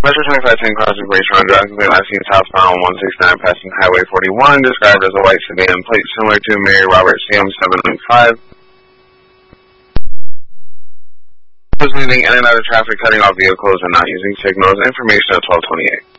Metro 2510 crossing Brace Run, drastically last seen southbound 169 passing Highway 41, described as a white sedan plate similar to Mary Robert CM795. Was moving in and out of traffic, cutting off vehicles and not using signals. Information at 1228.